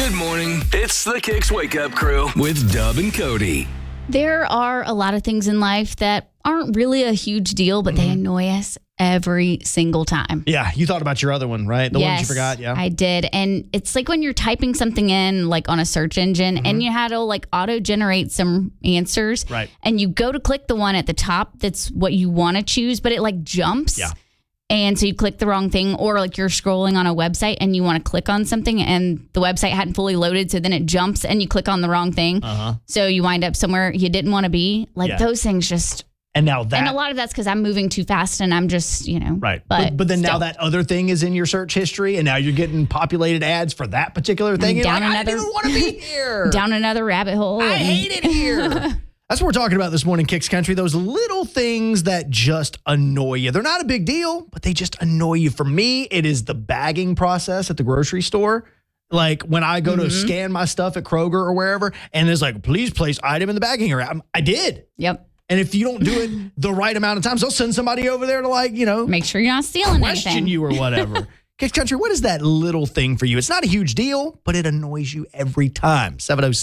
Good morning. It's the Kicks Wake Up Crew with Dub and Cody. There are a lot of things in life that aren't really a huge deal, but they annoy us every single time. Yeah, you thought about your other one, right? The ones you forgot, yeah. I did. And it's like when you're typing something in like on a search engine and you had to like auto-generate some answers. Right. And you go to click the one at the top that's what you want to choose, but it like jumps. Yeah. And so you click the wrong thing, or like you're scrolling on a website and you want to click on something and the website hadn't fully loaded. So then it jumps and you click on the wrong thing. So you wind up somewhere you didn't want to be. Like those things just. And now that. And a lot of that's because I'm moving too fast and I'm just, Right. But then still. now that other thing is in your search history and now you're getting populated ads for that particular thing. Down You're like, another- I didn't want to be here. Down another rabbit hole. I hate it here. That's what we're talking about this morning, Kicks Country. Those little things that just annoy you. They're not a big deal, but they just annoy you. For me, it is the bagging process at the grocery store. Like when I go to scan my stuff at Kroger or wherever, and it's like, please place item in the bagging area. I did. Yep. And if you don't do it the right amount of times, they'll send somebody over there to make sure you're not stealing question anything. you or whatever. Kicks Country, what is that little thing for you? It's not a huge deal, but it annoys you every time.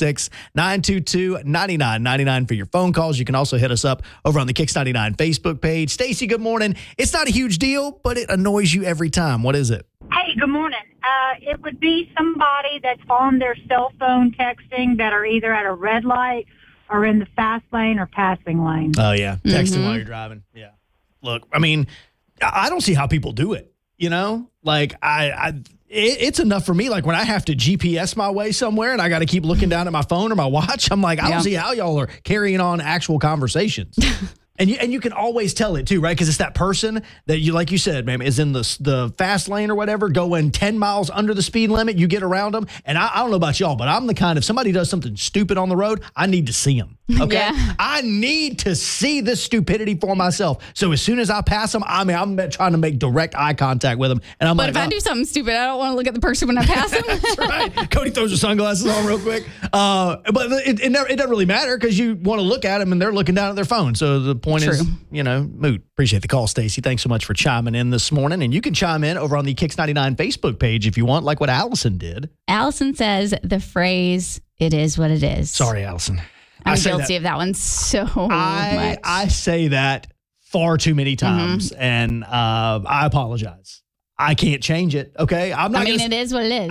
706-922-9999 for your phone calls. You can also hit us up over on the Kicks 99 Facebook page. Stacy, good morning. It's not a huge deal, but it annoys you every time. What is it? Hey, good morning. It would be somebody that's on their cell phone texting that are either at a red light or in the fast lane or passing lane. Oh, yeah. Texting while you're driving. Yeah. Look, I mean, I don't see how people do it. You know, like it's enough for me. Like when I have to GPS my way somewhere and I got to keep looking down at my phone or my watch, I'm like, I don't see how y'all are carrying on actual conversations. And you can always tell it too, right? Because it's that person that you, like you said, ma'am, is in the fast lane or whatever, going 10 miles under the speed limit. You get around them. And I don't know about y'all, but I'm the kind, if somebody does something stupid on the road, I need to see them. Okay. Yeah. I need to see this stupidity for myself. So as soon as I pass them, I'm trying to make direct eye contact with them. And I'm But like, if I do something stupid, I don't want to look at the person when I pass them. That's right. Cody throws her sunglasses on real quick. But it doesn't really matter because you want to look at them and they're looking down at their phone. So the point is, moot. Appreciate the call, Stacy. Thanks so much for chiming in this morning. And you can chime in over on the Kicks 99 Facebook page if you want, like what Allison did. Allison says the phrase, "It is what it is." Sorry, Allison. I'm guilty of that one so much. I say that far too many times, and I apologize. I can't change it, okay? It is what it is.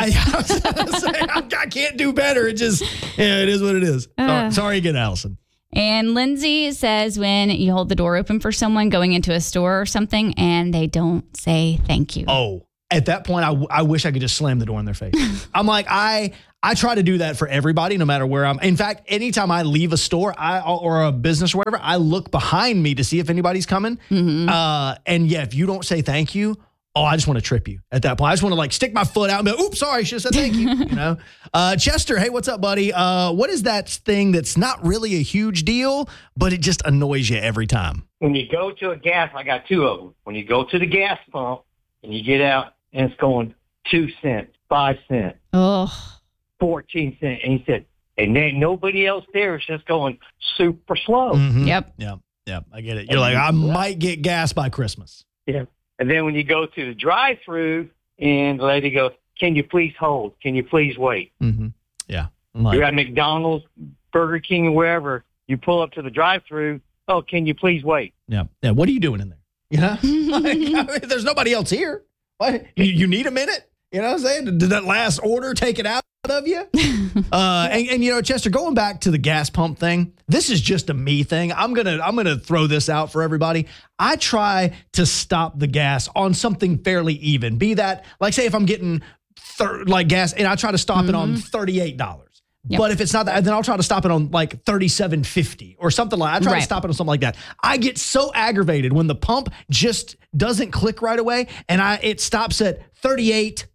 I can't do better. It just, it is what it is. Sorry again, Allison. And Lindsay says when you hold the door open for someone going into a store or something and they don't say thank you. Oh, at that point, I wish I could just slam the door in their face. I'm like, I try to do that for everybody, no matter where I'm. In fact, anytime I leave a store or a business or whatever, I look behind me to see if anybody's coming. And yeah, if you don't say thank you, I just want to trip you at that point. I just want to stick my foot out and be, oops, sorry, I should have said thank you. Chester, hey, what's up, buddy? What is that thing that's not really a huge deal, but it just annoys you every time? When you go to a gas, I got two of them. When you go to the gas pump and you get out and it's going 2 cents, 5 cents, 14 cents, and he said, and then nobody else there. It's just going super slow. Yep. Yep. I get it. You're like, I might get gas by Christmas. Yeah. And then when you go to the drive-through and the lady goes, can you please hold? Can you please wait? Yeah. You're at McDonald's, Burger King, or wherever. You pull up to the drive-through. Oh, can you please wait? Yeah. What are you doing in there? You know, there's nobody else here. What? You need a minute? You know what I'm saying? Did that last order take it out of you? And Chester, going back to the gas pump thing, this is just a me thing. I'm gonna throw this out for everybody. I try to stop the gas on something fairly even. Be that, like, say if I'm getting gas and I try to stop it on $38. Yep. But if it's not that, then I'll try to stop it on like $37.50 or something like that. I try to stop it on something like that. I get so aggravated when the pump just doesn't click right away and it stops at 38.01.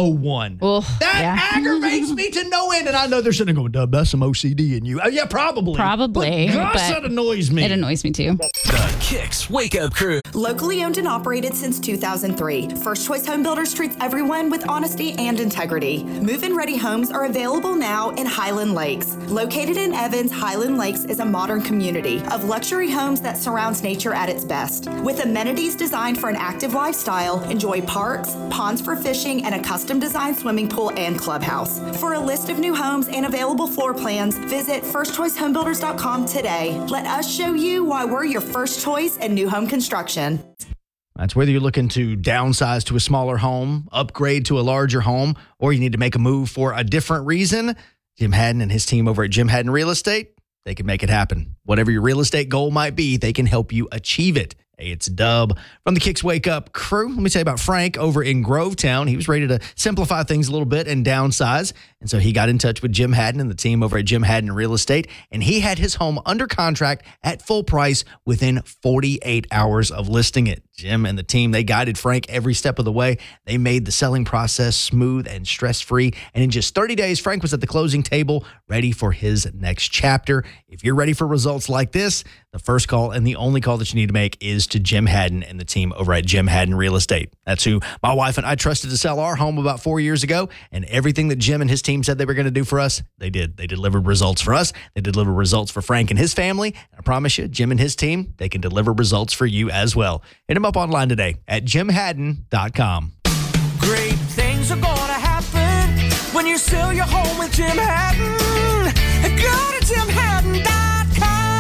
That aggravates me to no end. And I know they're sitting there going, Dub, that's some OCD in you. Yeah, probably. Probably. But gosh, that annoys me. It annoys me too. The Kicks Wake Up Crew. Locally owned and operated since 2003. First Choice Home Builders treats everyone with honesty and integrity. Move-in ready homes are available now in Highland Lakes. Located in Evans, Highland Lakes is a modern community of luxury homes that surrounds nature at its best. With amenities designed for an active lifestyle, enjoy parks, ponds for fishing, and a custom custom designed swimming pool and clubhouse. For a list of new homes and available floor plans, visit firstchoicehomebuilders.com today. Let us show you why we're your first choice in new home construction. That's whether you're looking to downsize to a smaller home, upgrade to a larger home, or you need to make a move for a different reason. Jim Haddon and his team over at Jim Haddon Real Estate, they can make it happen. Whatever your real estate goal might be, they can help you achieve it. Hey, it's Dub from the Kicks Wake Up crew. Let me tell you about Frank over in Grovetown. He was ready to simplify things a little bit and downsize. And so he got in touch with Jim Haddon and the team over at Jim Haddon Real Estate. And he had his home under contract at full price within 48 hours of listing it. Jim and the team, they guided Frank every step of the way. They made the selling process smooth and stress-free. And in just 30 days, Frank was at the closing table ready for his next chapter. If you're ready for results like this, the first call and the only call that you need to make is to Jim Haddon and the team over at Jim Haddon Real Estate. That's who my wife and I trusted to sell our home about 4 years ago. And everything that Jim and his team said they were going to do for us, they did. They delivered results for us. They delivered results for Frank and his family. And I promise you, Jim and his team, they can deliver results for you as well. Hit him up online today at jimhaddon.com. Great things are gonna happen when you sell your home with Jim Haddon. Go to jimhaddon.com.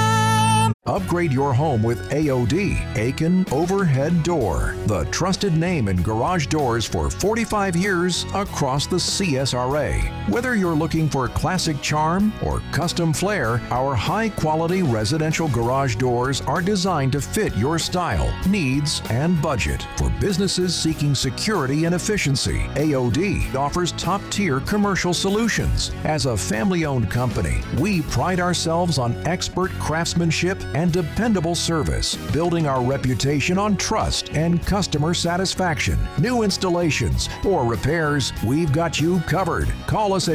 Upgrade your home with AOD, Aiken Overhead Door, the trusted name in garage doors for 45 years across the CSRA. Whether you're looking for classic charm or custom flair, our high-quality residential garage doors are designed to fit your style, needs, and budget. For businesses seeking security and efficiency, AOD offers top-tier commercial solutions. As a family-owned company, we pride ourselves on expert craftsmanship and dependable service, building our reputation on trust and customer satisfaction. New installations or repairs, we've got you covered. Call us at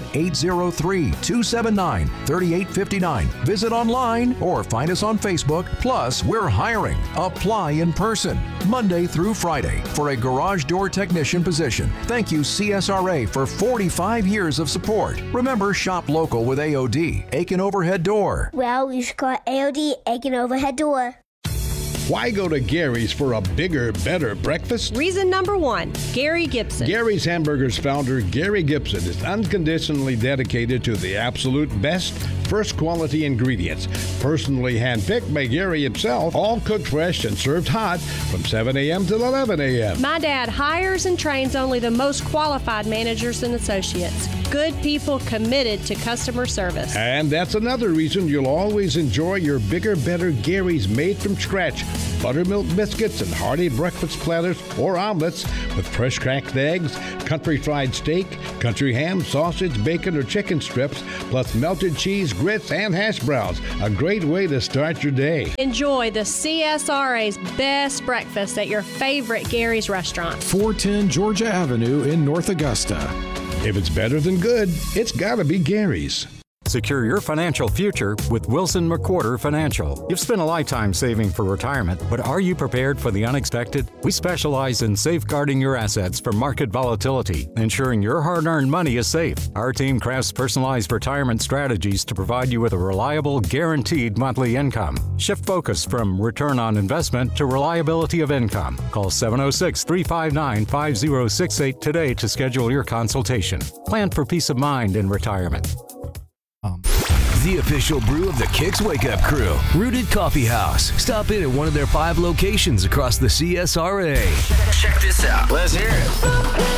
803-279-3859. Visit online or find us on Facebook. Plus, we're hiring. Apply in person, Monday through Friday, for a garage door technician position. Thank you, CSRA, for 45 years of support. Remember, shop local with AOD, Aiken Overhead Door. Well, you should call AOD Aiken Overhead Door. Why go to Gary's for a bigger, better breakfast? Reason number one, Gary Gibson. Gary's Hamburgers founder, Gary Gibson, is unconditionally dedicated to the absolute best, first quality ingredients. Personally handpicked by Gary himself, all cooked fresh and served hot from 7 a.m. till 11 a.m. My dad hires and trains only the most qualified managers and associates. Good people committed to customer service. And that's another reason you'll always enjoy your bigger, better Gary's made from scratch. Buttermilk biscuits and hearty breakfast platters or omelets with fresh cracked eggs, country fried steak, country ham, sausage, bacon, or chicken strips, plus melted cheese, grits, and hash browns. A great way to start your day. Enjoy the CSRA's best breakfast at your favorite Gary's restaurant. 410 Georgia Avenue in North Augusta. If it's better than good, it's gotta be Gary's. Secure your financial future with Wilson McWhorter Financial. You've spent a lifetime saving for retirement, but are you prepared for the unexpected? We specialize in safeguarding your assets from market volatility, ensuring your hard-earned money is safe. Our team crafts personalized retirement strategies to provide you with a reliable, guaranteed monthly income. Shift focus from return on investment to reliability of income. Call 706-359-5068 today to schedule your consultation. Plan for peace of mind in retirement. The official brew of the Kicks Wake Up Crew, Rooted Coffee House. Stop in at one of their 5 locations across the CSRA. Check this out. Let's hear it.